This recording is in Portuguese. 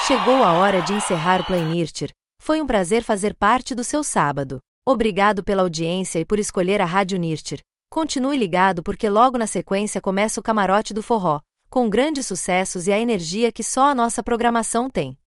Chegou a hora de encerrar o Playlist. Foi um prazer fazer parte do seu sábado. Obrigado pela audiência e por escolher a Rádio Nirtir. Continue ligado porque logo na sequência começa o Camarote do Forró, com grandes sucessos e a energia que só a nossa programação tem.